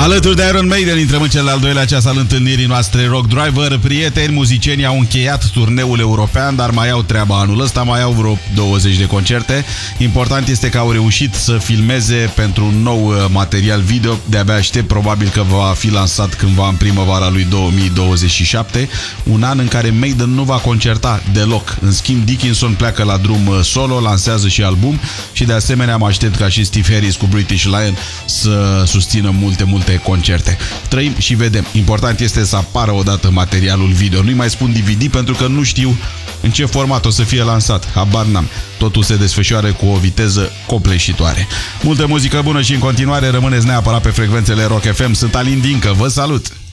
Alături de Iron Maiden intrăm în cel al doilea ceas al întâlnirii noastre Rock Driver. Prieteni, muzicienii au încheiat turneul european, dar mai au treaba anul ăsta, mai au vreo 20 de concerte. Important este că au reușit să filmeze pentru un nou material video. De-abia aștept, probabil că va fi lansat cândva în primăvara lui 2027, un an în care Maiden nu va concerta deloc. În schimb, Dickinson pleacă la drum solo, lansează și album și de asemenea mă aștept ca și Steve Harris cu British Lion să susțină multe concerte. Trăim și vedem. Important este să apară odată materialul video. Nu-i mai spun DVD pentru că nu știu în ce format o să fie lansat. Habar n-am. Totul se desfășoară cu o viteză copleșitoare. Multă muzică bună și în continuare rămâneți neapărat pe frecvențele Rock FM. Sunt Alin Dincă. Vă salut!